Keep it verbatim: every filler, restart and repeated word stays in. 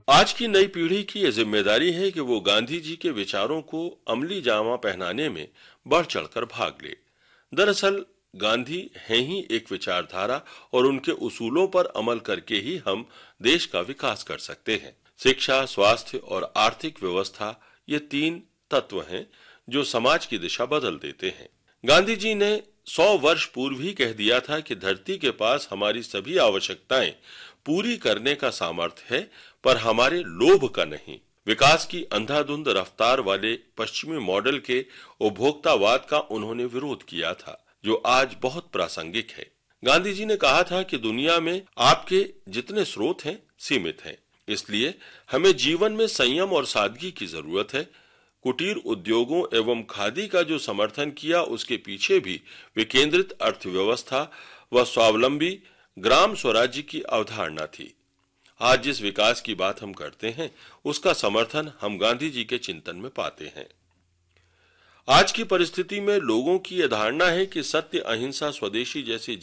आज की नई पीढ़ी की यह जिम्मेदारी है कि वो गांधी जी के विचारों को अमली जामा पहनाने में बढ़ चढ़कर भाग ले। दरअसल गांधी हैं ही एक विचारधारा और उनके उसूलों पर अमल करके ही हम देश का विकास कर सकते हैं। शिक्षा, स्वास्थ्य और आर्थिक व्यवस्था ये तीन तत्व हैं जो समाज की दिशा बदल देते हैं। गांधी जी ने सौ वर्ष पूर्व ही कह दिया था कि धरती के पास हमारी सभी आवश्यकताएं पूरी करने का सामर्थ्य है, पर हमारे लोभ का नहीं। विकास की अंधाधुंध रफ्तार वाले पश्चिमी मॉडल के उपभोक्तावाद का उन्होंने विरोध किया था, जो आज बहुत प्रासंगिक है। गांधी जी ने कहा था कि दुनिया में आपके जितने स्रोत हैं सीमित हैं, इसलिए हमें जीवन में संयम और सादगी की जरूरत है। कुटीर उद्योगों एवं खादी का जो समर्थन किया, उसके पीछे भी विकेंद्रित अर्थव्यवस्था व स्वावलंबी ग्राम स्वराज्य की अवधारणा थी। आज जिस विकास की बात हम करते हैं, उसका समर्थन हम गांधी जी के चिंतन में पाते हैं। आज की परिस्थिति में लोगों की यह धारणा है कि सत्य, अहिंसा, स्वदेशी जैसे